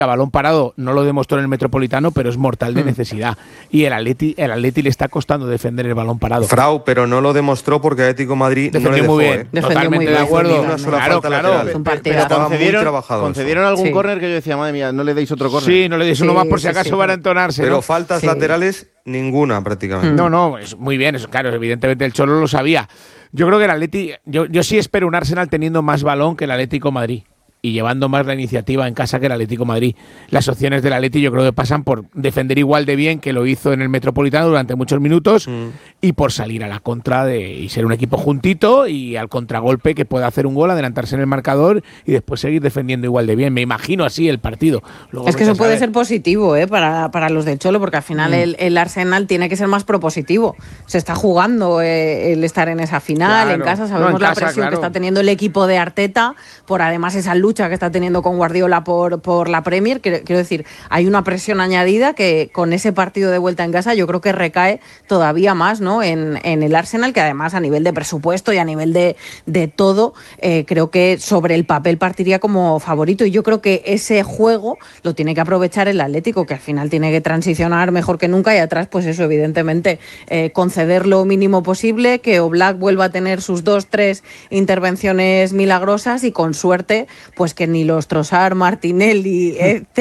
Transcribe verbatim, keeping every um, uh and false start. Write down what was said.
a balón parado no lo demostró en el Metropolitano, pero es mortal de necesidad. Y el Atleti, el Atleti le está costando defender el balón parado. Frau, pero no lo demostró porque Atlético de Madrid defendió no le dejó, muy bien. ¿eh? Defendió Totalmente muy de bien, acuerdo. defendió Una sola Claro, falta claro. lateral. Es un Pero partidazo. estaba muy Concedieron, trabajado. concedieron algún Sí. córner que yo decía, madre mía, no le deis otro córner. Sí, no le des Sí, uno más por si sí, acaso sí. van a entonarse. Pero ¿no? faltas Sí. laterales, ninguna prácticamente. No, no, es muy bien, eso, claro, evidentemente el Cholo lo sabía. Yo creo que el Atleti, yo, yo sí espero un Arsenal teniendo más balón que el Atlético de Madrid y llevando más la iniciativa en casa que el Atlético de Madrid. Las opciones del Atleti yo creo que pasan por defender igual de bien que lo hizo en el Metropolitano durante muchos minutos mm. y por salir a la contra de, y ser un equipo juntito y al contragolpe que pueda hacer un gol, adelantarse en el marcador y después seguir defendiendo igual de bien. Me imagino así el partido. Luego es que eso puede saber. ser positivo ¿eh? para, para los del Cholo, porque al final mm. el, el Arsenal tiene que ser más propositivo. Se está jugando eh, el estar en esa final, claro. en casa, sabemos no, en la casa, presión claro. que está teniendo el equipo de Arteta, por además esa lucha que está teniendo con Guardiola por, por la Premier. Quiero, quiero decir, hay una presión añadida que con ese partido de vuelta en casa yo creo que recae todavía más, ¿no? en, en el Arsenal, que además a nivel de presupuesto y a nivel de, de todo, eh, creo que sobre el papel partiría como favorito, y yo creo que ese juego lo tiene que aprovechar el Atlético, que al final tiene que transicionar mejor que nunca, y atrás pues eso, evidentemente eh, conceder lo mínimo posible, que Oblak vuelva a tener sus dos, tres intervenciones milagrosas y con suerte pues que ni los Trossard, Martinelli, eh,